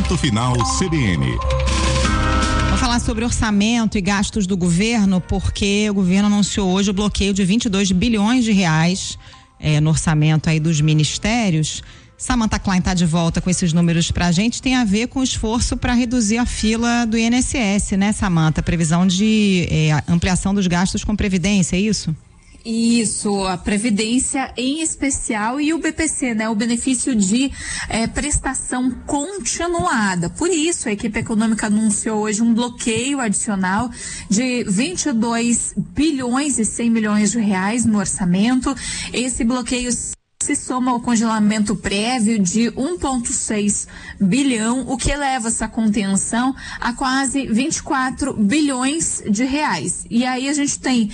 Ponto Final CBN. Vamos falar sobre orçamento e gastos do governo, porque o governo anunciou hoje o bloqueio de 22 bilhões de reais no orçamento aí dos ministérios. Samantha Klein está de volta com esses números pra gente. Tem a ver com o esforço para reduzir a fila do INSS, né, Samantha? Previsão de ampliação dos gastos com previdência, é isso? Isso, a Previdência em especial e o BPC, né? O benefício de prestação continuada. Por isso, a equipe econômica anunciou hoje um bloqueio adicional de 22 bilhões e 100 milhões de reais no orçamento. Esse bloqueio se soma ao congelamento prévio de 1,6 bilhão, o que eleva essa contenção a quase 24 bilhões de reais. E aí a gente tem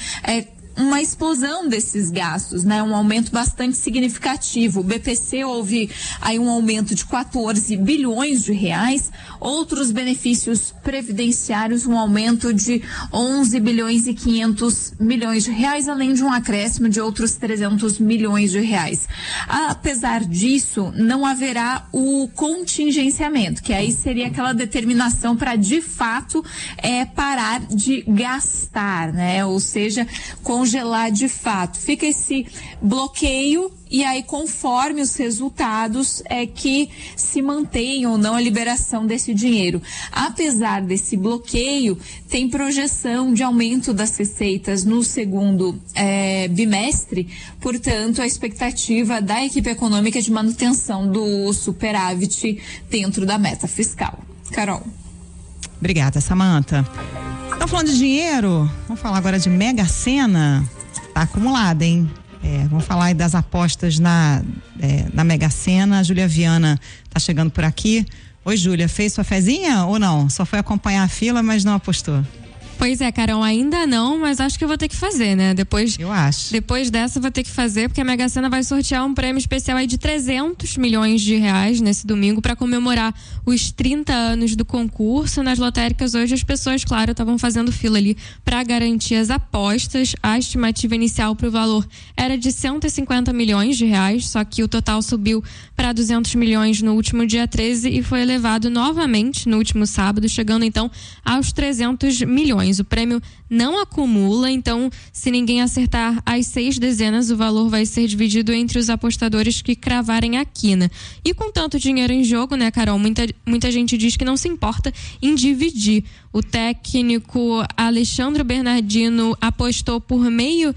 uma explosão desses gastos, né? Um aumento bastante significativo. O BPC houve aí um aumento de 14 bilhões de reais, outros benefícios previdenciários um aumento de 11 bilhões e 500 milhões de reais, além de um acréscimo de outros 300 milhões de reais. Apesar disso, não haverá o contingenciamento, que aí seria aquela determinação para de fato parar de gastar, né? Ou seja, congelar de fato. Fica esse bloqueio e aí, conforme os resultados, que se mantém ou não a liberação desse dinheiro. Apesar desse bloqueio, tem projeção de aumento das receitas no segundo bimestre, portanto, a expectativa da equipe econômica é de manutenção do superávit dentro da meta fiscal. Carol. Obrigada, Samantha. Estão falando de dinheiro? Vamos falar agora de Mega Sena. Tá acumulada, hein? Vamos falar aí das apostas na Mega Sena. A Júlia Viana tá chegando por aqui. Oi, Júlia, fez sua fezinha ou não? Só foi acompanhar a fila, mas não apostou. Pois é, Carol, ainda não, mas acho que eu vou ter que fazer, né? Eu acho. Depois dessa eu vou ter que fazer, porque a Mega Sena vai sortear um prêmio especial aí de 300 milhões de reais nesse domingo para comemorar os 30 anos do concurso. Nas lotéricas hoje as pessoas, claro, estavam fazendo fila ali para garantir as apostas. A estimativa inicial para o valor era de 150 milhões de reais, só que o total subiu para 200 milhões no último dia 13 e foi elevado novamente no último sábado, chegando então aos 300 milhões. O prêmio não acumula, então se ninguém acertar as 6 dezenas, o valor vai ser dividido entre os apostadores que cravarem a quina. E com tanto dinheiro em jogo, né, Carol, muita gente diz que não se importa em dividir. O técnico Alexandre Bernardino apostou por meio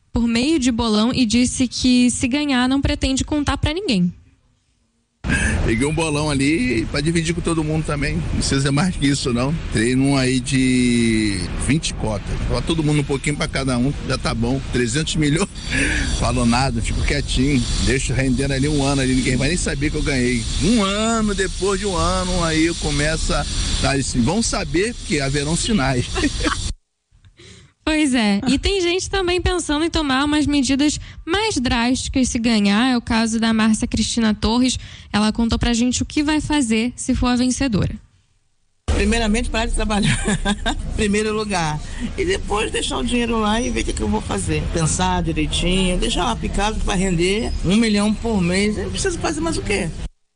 de bolão e disse que se ganhar não pretende contar para ninguém. Peguei um bolão ali pra dividir com todo mundo também. Não precisa mais que isso, não. Tem um aí de 20 cotas. Fala todo mundo um pouquinho pra cada um, já tá bom. 300 milhões. Falo nada, fico quietinho. Deixo rendendo ali um ano ali, ninguém vai nem saber que eu ganhei. Um ano, depois de um ano, aí começa a assim, vão saber que haverão sinais. Pois é, e tem gente também pensando em tomar umas medidas mais drásticas se ganhar. É o caso da Márcia Cristina Torres. Ela contou pra gente o que vai fazer se for a vencedora. Primeiramente, parar de trabalhar, primeiro lugar. E depois deixar o dinheiro lá e ver o que eu vou fazer. Pensar direitinho, deixar lá picado que vai render 1 milhão por mês. Eu preciso fazer mais o quê?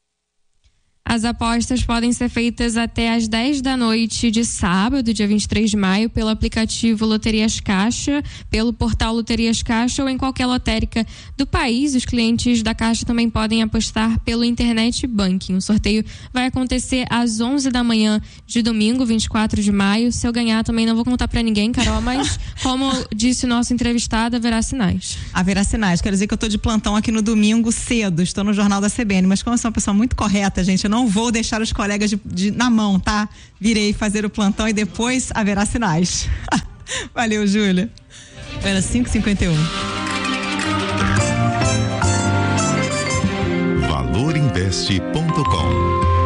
As apostas podem ser feitas até às 10 da noite de sábado, dia 23 de maio, pelo aplicativo Loterias Caixa, pelo portal Loterias Caixa ou em qualquer lotérica do país. Os clientes da Caixa também podem apostar pelo Internet Banking. O sorteio vai acontecer às 11 da manhã de domingo, 24 de maio. Se eu ganhar também não vou contar pra ninguém, Carol, mas como disse o nosso entrevistado, haverá sinais. Haverá sinais. Quero dizer que eu tô de plantão aqui no domingo cedo, estou no Jornal da CBN, mas como eu sou uma pessoa muito correta, gente, eu não vou deixar os colegas na mão, tá? Virei fazer o plantão e depois haverá sinais. Valeu, Júlia. Era 5h51. Valorinveste.com